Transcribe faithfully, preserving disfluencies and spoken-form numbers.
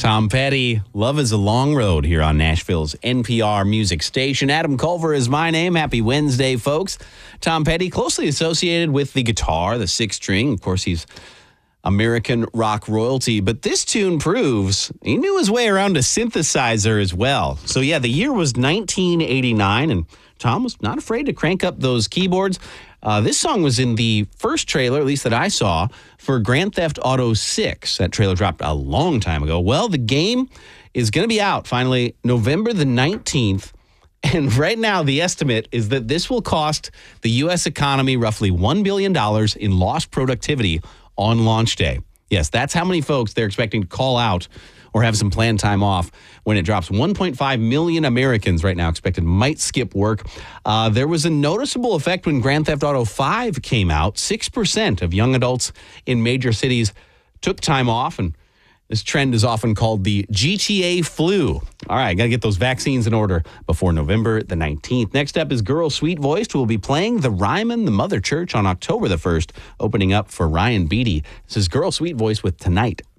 Tom Petty, Love is a Long Road here on Nashville's N P R music station. Adam Culver is my name. Happy Wednesday, folks. Tom Petty, closely associated with the guitar, the six string. Of course, he's American rock royalty, but this tune proves he knew his way around a synthesizer as well. So yeah, the year was nineteen eighty-nine, and Tom was not afraid to crank up those keyboards. Uh, this song was in the first trailer, at least that I saw, for Grand Theft Auto six. That trailer dropped a long time ago. Well, the game is going to be out finally November the nineteenth. And right now, the estimate is that this will cost the U S economy roughly one billion dollars in lost productivity on launch day. Yes, that's how many folks they're expecting to call out or have some planned time off when it drops. one point five million Americans right now expected might skip work. Uh, there was a noticeable effect when Grand Theft Auto five came out. six percent of young adults in major cities took time off, and this trend is often called the G T A flu. All right, got to get those vaccines in order before November the nineteenth. Next up is Girl Sweet Voiced, who will be playing the Ryman, the Mother Church, on October the first, opening up for Ryan Beatty. This is Girl Sweet Voiced with Tonight.